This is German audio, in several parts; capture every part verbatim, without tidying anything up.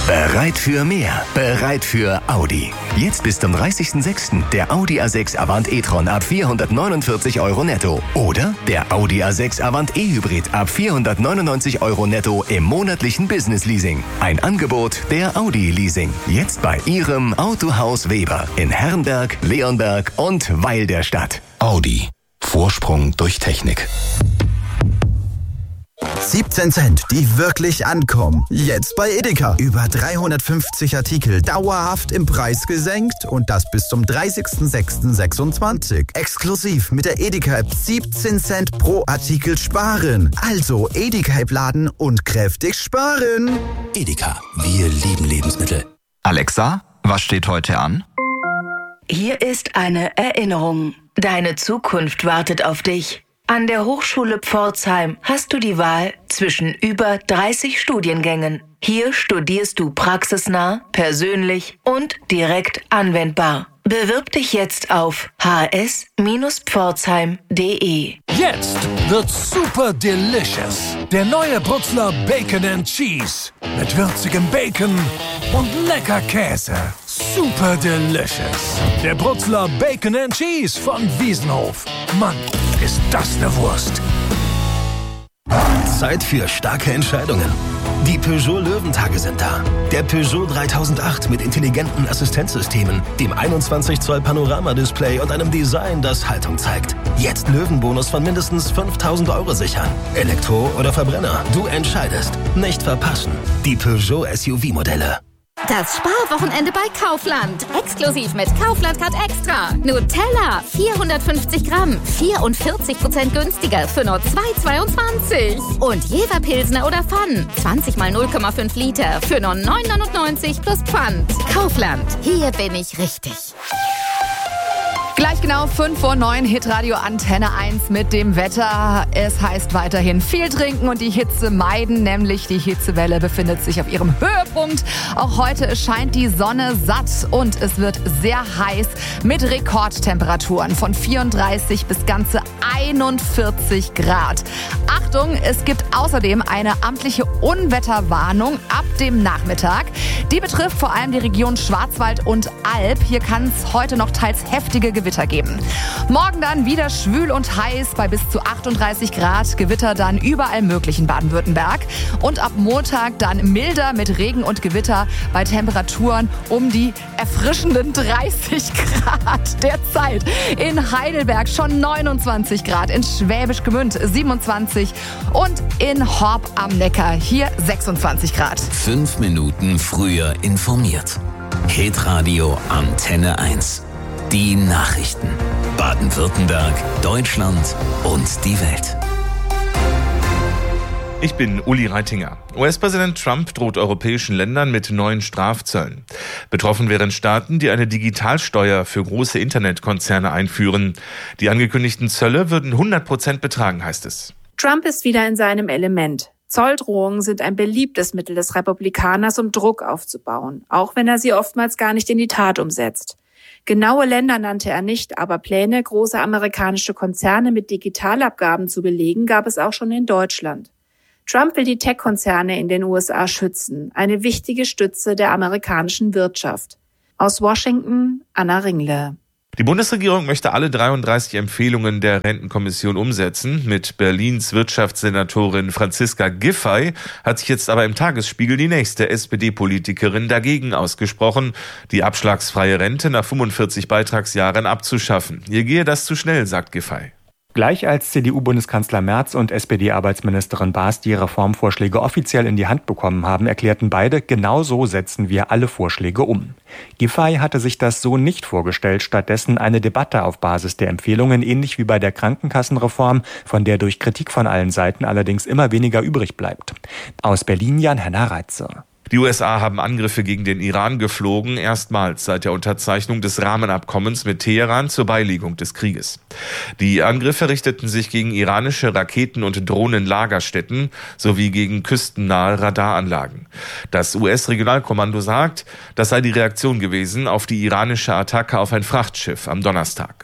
Bereit für mehr? Bereit für Audi. Jetzt bis zum dreißigsten sechsten der Audi A sechs Avant e-tron ab vierhundertneunundvierzig Euro netto. Oder der Audi A sechs Avant e-Hybrid ab vierhundertneunundneunzig Euro netto im monatlichen Business-Leasing. Ein Angebot der Audi Leasing. Jetzt bei Ihrem Autohaus Weber in Herrenberg, Leonberg und Weil der Stadt. Audi. Vorsprung durch Technik. siebzehn Cent, die wirklich ankommen. Jetzt bei Edeka. Über dreihundertfünfzig Artikel dauerhaft im Preis gesenkt und das bis zum dreißigsten sechsten sechsundzwanzig. Exklusiv mit der Edeka-App siebzehn Cent pro Artikel sparen. Also Edeka-App laden und kräftig sparen. Edeka, wir lieben Lebensmittel. Alexa, was steht heute an? Hier ist eine Erinnerung. Deine Zukunft wartet auf dich. An der Hochschule Pforzheim hast du die Wahl zwischen über dreißig Studiengängen. Hier studierst du praxisnah, persönlich und direkt anwendbar. Bewirb dich jetzt auf h s pforzheim punkt d e. Jetzt wird super delicious. Der neue Brutzler Bacon and Cheese. Mit würzigem Bacon und lecker Käse. Super delicious. Der Brutzler Bacon and Cheese von Wiesenhof. Mann, ist das eine Wurst. Zeit für starke Entscheidungen. Die Peugeot Löwentage sind da. Der Peugeot dreitausendacht mit intelligenten Assistenzsystemen, dem einundzwanzig Zoll Panoramadisplay und einem Design, das Haltung zeigt. Jetzt Löwenbonus von mindestens fünftausend Euro sichern. Elektro oder Verbrenner, du entscheidest. Nicht verpassen. Die Peugeot S U V-Modelle. Das Sparwochenende bei Kaufland. Exklusiv mit Kaufland Card Extra. Nutella, vierhundertfünfzig Gramm, vierundvierzig Prozent günstiger für nur zwei Euro zweiundzwanzig. Und Jever Pilsner oder Pfann, zwanzig mal null Komma fünf Liter für nur neun Euro neunundneunzig plus Pfand. Kaufland, hier bin ich richtig. Gleich genau fünf vor neun, Hitradio Antenne eins mit dem Wetter. Es heißt weiterhin viel trinken und die Hitze meiden, nämlich die Hitzewelle befindet sich auf ihrem Höhepunkt. Auch heute scheint die Sonne satt und es wird sehr heiß mit Rekordtemperaturen von vierunddreißig bis ganze einundvierzig Grad. Achtung, es gibt außerdem eine amtliche Unwetterwarnung ab dem Nachmittag. Die betrifft vor allem die Region Schwarzwald und Alb. Hier kann es heute noch teils heftige Gewitter geben. Morgen dann wieder schwül und heiß bei bis zu achtunddreißig Grad. Gewitter dann überall möglich in Baden-Württemberg. Und ab Montag dann milder mit Regen und Gewitter bei Temperaturen um die erfrischenden dreißig Grad derzeit. In Heidelberg schon neunundzwanzig Grad, in Schwäbisch Gmünd siebenundzwanzig und in Horb am Neckar hier sechsundzwanzig Grad. Fünf Minuten früher informiert. Hitradio Antenne eins. Die Nachrichten. Baden-Württemberg, Deutschland und die Welt. Ich bin Uli Reitinger. U S-Präsident Trump droht europäischen Ländern mit neuen Strafzöllen. Betroffen wären Staaten, die eine Digitalsteuer für große Internetkonzerne einführen. Die angekündigten Zölle würden hundert Prozent betragen, heißt es. Trump ist wieder in seinem Element. Zolldrohungen sind ein beliebtes Mittel des Republikaners, um Druck aufzubauen, auch wenn er sie oftmals gar nicht in die Tat umsetzt. Genaue Länder nannte er nicht, aber Pläne, große amerikanische Konzerne mit Digitalabgaben zu belegen, gab es auch schon in Deutschland. Trump will die Tech-Konzerne in den U S A schützen, eine wichtige Stütze der amerikanischen Wirtschaft. Aus Washington, Anna Ringle. Die Bundesregierung möchte alle dreiunddreißig Empfehlungen der Rentenkommission umsetzen. Mit Berlins Wirtschaftssenatorin Franziska Giffey hat sich jetzt aber im Tagesspiegel die nächste S P D-Politikerin dagegen ausgesprochen, die abschlagsfreie Rente nach fünfundvierzig Beitragsjahren abzuschaffen. Ihr gehe das zu schnell, sagt Giffey. Gleich als C D U-Bundeskanzler Merz und S P D-Arbeitsministerin Baas die Reformvorschläge offiziell in die Hand bekommen haben, erklärten beide, genau so setzen wir alle Vorschläge um. Giffey hatte sich das so nicht vorgestellt, stattdessen eine Debatte auf Basis der Empfehlungen, ähnlich wie bei der Krankenkassenreform, von der durch Kritik von allen Seiten allerdings immer weniger übrig bleibt. Aus Berlin Jan-Henner Reitzer. Die U S A haben Angriffe gegen den Iran geflogen, erstmals seit der Unterzeichnung des Rahmenabkommens mit Teheran zur Beilegung des Krieges. Die Angriffe richteten sich gegen iranische Raketen- und Drohnenlagerstätten sowie gegen küstennahe Radaranlagen. Das U S-Regionalkommando sagt, das sei die Reaktion gewesen auf die iranische Attacke auf ein Frachtschiff am Donnerstag.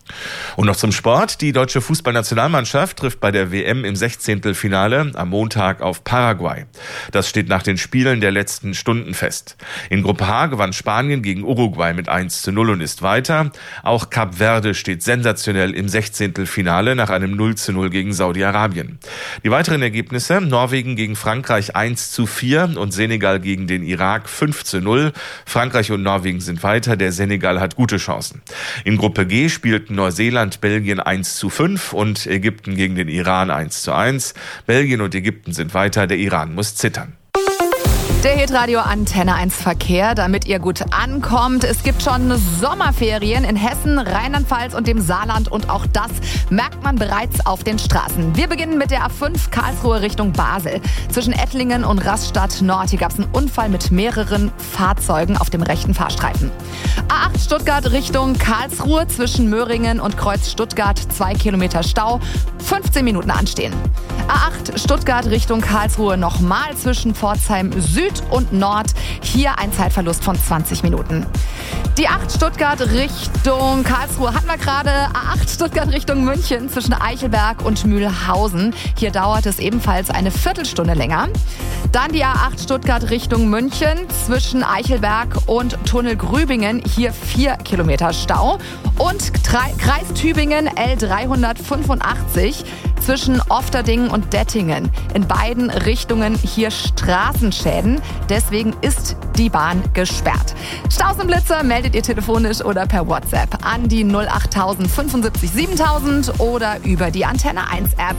Und noch zum Sport. Die deutsche Fußballnationalmannschaft trifft bei der W M im Sechzehntelfinale am Montag auf Paraguay. Das steht nach den Spielen der letzten Stunden fest. In Gruppe H gewann Spanien gegen Uruguay mit eins zu null und ist weiter. Auch Kap Verde steht sensationell im Sechzehntelfinale nach einem null zu null gegen Saudi-Arabien. Die weiteren Ergebnisse: Norwegen gegen Frankreich eins zu vier und Senegal gegen den Irak fünf zu null. Frankreich und Norwegen sind weiter. Der Senegal hat gute Chancen. In Gruppe G spielten Neuseeland, Belgien eins zu fünf und Ägypten gegen den Iran eins zu eins. Belgien und Ägypten sind weiter, der Iran muss zittern. Der Hitradio Antenne eins Verkehr, damit ihr gut ankommt. Es gibt schon Sommerferien in Hessen, Rheinland-Pfalz und dem Saarland und auch das merkt man bereits auf den Straßen. Wir beginnen mit der A fünf Karlsruhe Richtung Basel. Zwischen Ettlingen und Rastatt Nord, hier gab es einen Unfall mit mehreren Fahrzeugen auf dem rechten Fahrstreifen. A acht Stuttgart Richtung Karlsruhe, zwischen Möhringen und Kreuz Stuttgart, zwei Kilometer Stau, fünfzehn Minuten anstehen. A acht Stuttgart Richtung Karlsruhe nochmal zwischen Pforzheim Süd und Nord. Hier ein Zeitverlust von zwanzig Minuten. Die acht Stuttgart Richtung Karlsruhe hatten wir gerade. A acht Stuttgart Richtung München zwischen Eichelberg und Mühlhausen. Hier dauert es ebenfalls eine Viertelstunde länger. Dann die A acht Stuttgart Richtung München zwischen Eichelberg und Tunnel Grübingen. Hier vier Kilometer Stau. Und Kreis Tübingen L dreihundertfünfundachtzig zwischen Ofterdingen und Dettingen. In beiden Richtungen hier Straßenschäden. Deswegen ist die Bahn gesperrt. Staus und Blitzer meldet ihr telefonisch oder per WhatsApp an die null acht null null fünf siebentausend oder über die Antenne eins App.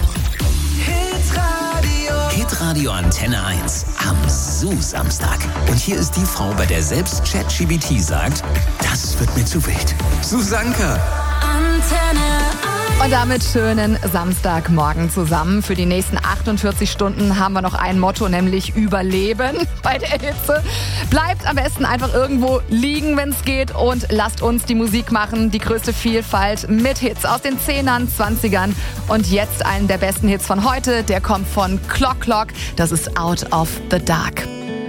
Hitradio. Hitradio Antenne eins am Su-Samstag. Und hier ist die Frau, bei der selbst ChatGPT sagt, das wird mir zu wild. Susanka. Antenne eins. Und damit schönen Samstagmorgen zusammen. Für die nächsten achtundvierzig Stunden haben wir noch ein Motto, nämlich Überleben bei der Hitze. Bleibt am besten einfach irgendwo liegen, wenn es geht, und lasst uns die Musik machen. Die größte Vielfalt mit Hits aus den Zehnern, Zwanzigern und jetzt einen der besten Hits von heute. Der kommt von Clock Clock. Das ist Out of the Dark.